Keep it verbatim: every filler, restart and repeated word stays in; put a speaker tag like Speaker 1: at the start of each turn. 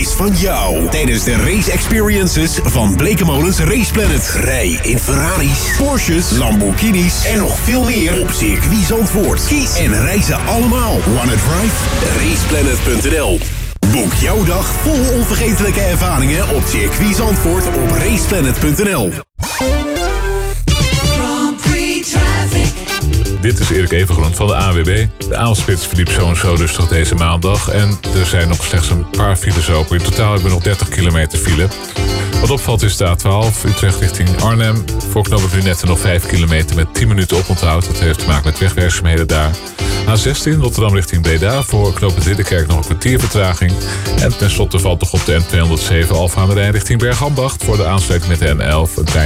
Speaker 1: is van jou. Tijdens de race experiences van Blekemolens Race Planet. Rij in Ferraris, Porsches, Lamborghinis en nog veel meer op circuit Zandvoort. Kies en rij ze allemaal. Wanna drive? raceplanet punt n l. Boek jouw dag vol onvergetelijke ervaringen op circuit Zandvoort op raceplanet punt n l.
Speaker 2: Dit is Erik Evengroen van de A W B. De avondspits verliep zo en zo rustig deze maandag. En er zijn nog slechts een paar files open. In totaal hebben we nog dertig kilometer file. Wat opvalt is de A twaalf, Utrecht richting Arnhem. Voor knooppunt Lunetten nog vijf kilometer met tien minuten oponthoud. Dat heeft te maken met wegwerkzaamheden daar. A zestien, Rotterdam richting Breda. Voor knooppunt Ridderkerk nog een kwartier vertraging. En tenslotte valt toch op de N tweehonderdzeven Alphen aan de Rijn richting Bergambacht. Voor de aansluiting met de N elf een klein